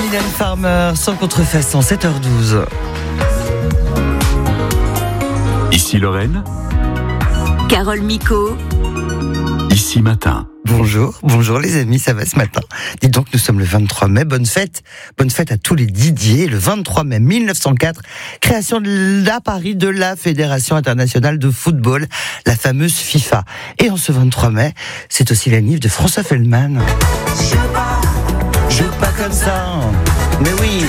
Mylène Farmer, sans contrefaçon, 7h12. Ici Lorraine, Carole Micot. Ici Matin. Bonjour les amis, ça va ce matin? Dites donc, nous sommes le 23 mai, bonne fête à tous les Didier. Le 23 mai 1904, création à Paris de la Fédération internationale de football, la fameuse FIFA. Et en ce 23 mai, c'est aussi l'anniversaire de François Feldman. Je joue pas comme ça, mais oui,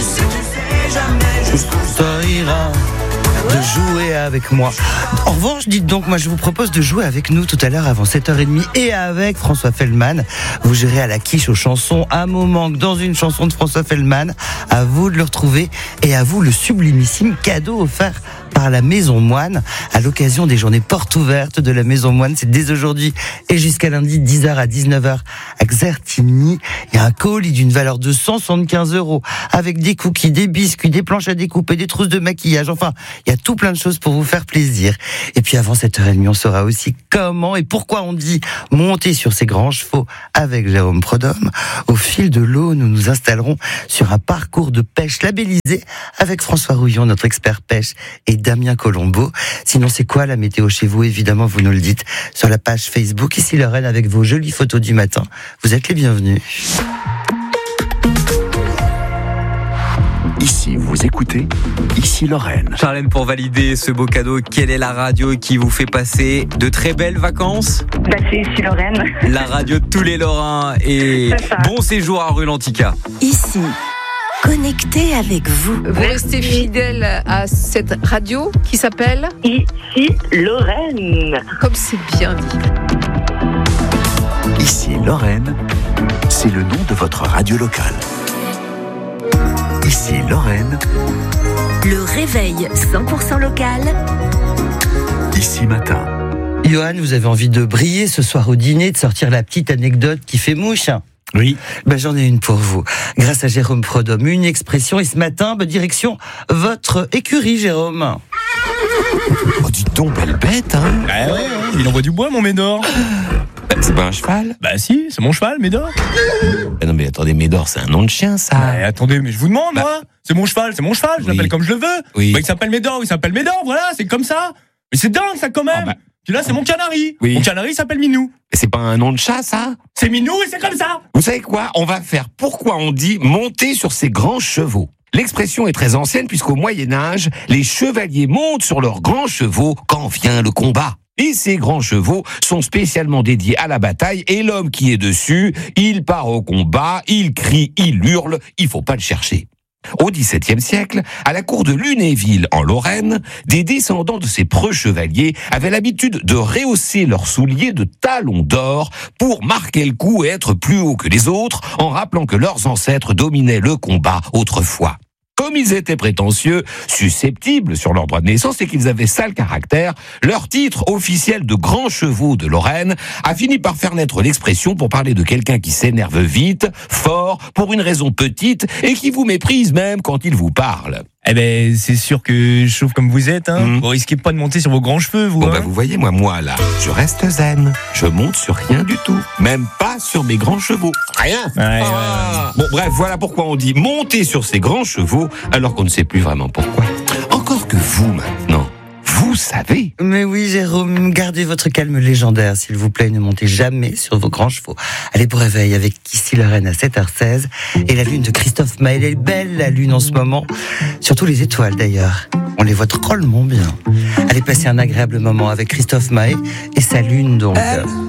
ça ira de jouer avec moi. En revanche, dites donc, moi je vous propose de jouer avec nous tout à l'heure avant 7h30 et avec François Feldman. Vous jouerez à la quiche aux chansons, un moment dans une chanson de François Feldman. À vous de le retrouver et à vous le sublimissime cadeau offert par la Maison Moine à l'occasion des journées portes ouvertes de la Maison Moine. C'est dès aujourd'hui et jusqu'à lundi 10h à 19h à Xertigny. Il y a un colis d'une valeur de 175 € avec des cookies, des biscuits, des planches à découper, des trousses de maquillage. Enfin, il y a tout plein de choses pour vous faire plaisir. Et puis avant 7h30, on saura aussi comment et pourquoi on dit monter sur ses grands chevaux avec Jérôme Prodhomme. Au fil de l'eau, nous nous installerons sur un parcours de pêche labellisé avec François Rouillon, notre expert pêche, et Damien Colombo. Sinon, c'est quoi la météo chez vous? Évidemment, vous nous le dites sur la page Facebook. Ici Lorraine avec vos jolies photos du matin. Vous êtes les bienvenus. Ici, vous écoutez, ici Lorraine. Charlène, pour valider ce beau cadeau, quelle est la radio qui vous fait passer de très belles vacances? C'est ici Lorraine. La radio de tous les Lorrains et bon séjour à rue Lantica. Ici, connecté avec vous. Vous restez fidèle à cette radio qui s'appelle Ici Lorraine. Comme c'est bien dit. Ici Lorraine, c'est le nom de votre radio locale. Ici Lorraine, Le réveil 100% local. ici Matin. Johan, vous avez envie de briller ce soir au dîner, de sortir la petite anecdote qui fait mouche? Oui. J'en ai une pour vous. Grâce à Jérôme Prodhomme, une expression. Et ce matin, direction votre écurie, Jérôme. Oh, dis donc, belle bête, hein. Ah ouais, il envoie du bois, mon Médor. C'est pas un cheval? Bah si, c'est mon cheval, Médor. Non mais attendez, Médor, c'est un nom de chien, ça. Attendez, mais je vous demande, moi. C'est mon cheval, je l'appelle comme je le veux. Oui. Il s'appelle Médor, voilà, c'est comme ça. Mais c'est dingue, ça, quand même. Puis là, c'est mon canari. Oui. Mon canari s'appelle Minou. C'est pas un nom de chat, ça? C'est Minou et c'est comme ça. Vous savez quoi? On va faire pourquoi on dit monter sur ses grands chevaux. L'expression est très ancienne puisqu'au Moyen-Âge, les chevaliers montent sur leurs grands chevaux quand vient le combat. Et ces grands chevaux sont spécialement dédiés à la bataille et l'homme qui est dessus, il part au combat, il crie, il hurle, il faut pas le chercher. Au XVIIe siècle, à la cour de Lunéville, en Lorraine, des descendants de ces preux chevaliers avaient l'habitude de rehausser leurs souliers de talons d'or pour marquer le coup et être plus haut que les autres, en rappelant que leurs ancêtres dominaient le combat autrefois. Comme ils étaient prétentieux, susceptibles sur leur droit de naissance et qu'ils avaient sale caractère, leur titre officiel de grands chevaux de Lorraine a fini par faire naître l'expression pour parler de quelqu'un qui s'énerve vite, fort, pour une raison petite et qui vous méprise même quand il vous parle. Eh ben, c'est sûr que je chauffe comme vous êtes, hein. Vous risquez pas de monter sur vos grands cheveux, vous. Bon, vous voyez, moi, là, je reste zen. Je monte sur rien du tout. Même pas sur mes grands chevaux. Rien. Ouais. Bon, bref, voilà pourquoi on dit monter sur ses grands chevaux, alors qu'on ne sait plus vraiment pourquoi. Encore que vous, maintenant, vous savez. Mais oui, Jérôme, gardez votre calme légendaire, s'il vous plaît. Ne montez jamais sur vos grands chevaux. Allez, pour réveil avec Ici Lorraine à 7h16. Et la lune de Christophe Maé. Elle est belle, la lune, en ce moment. Surtout les étoiles, d'ailleurs. On les voit drôlement bien. Allez passer un agréable moment avec Christophe Maé et sa lune, donc.